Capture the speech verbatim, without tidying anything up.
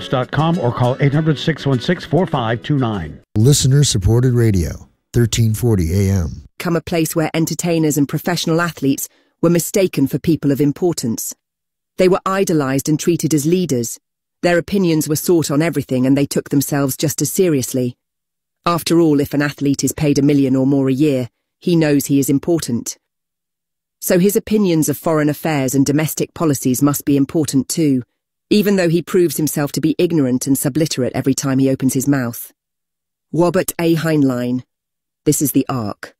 sports dot com or call eight hundred, six one six, four five two nine. Listener-supported radio, thirteen forty A M. Come a place where entertainers and professional athletes were mistaken for people of importance. They were idolized and treated as leaders. Their opinions were sought on everything and they took themselves just as seriously. After all, if an athlete is paid a million or more a year, he knows he is important. So his opinions of foreign affairs and domestic policies must be important too, even though he proves himself to be ignorant and subliterate every time he opens his mouth. Robert A. Heinlein. This is the Ark.